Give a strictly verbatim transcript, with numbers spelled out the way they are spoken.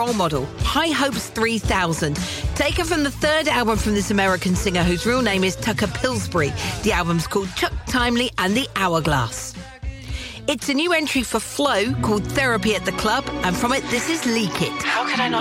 Role Model, High Hopes three thousand, taken from the third album from this American singer whose real name is Tucker Pillsbury. The album's called Chuck Timely and the Hourglass. It's a new entry for Flow called Therapy at the Club, and from it, this is Leak It. How could I not